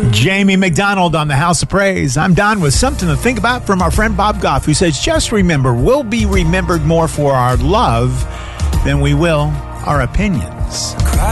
Jamie McDonald on the House of Praise. I'm Don with something to think about from our friend Bob Goff, who says, just remember, we'll be remembered more for our love than we will our opinions.